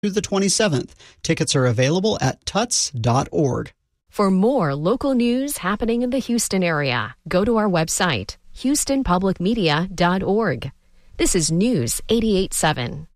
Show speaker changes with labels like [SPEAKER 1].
[SPEAKER 1] through the 27th. Tickets are available at tuts.org.
[SPEAKER 2] For more local news happening in the Houston area, go to our website, houstonpublicmedia.org. This is News 88.7.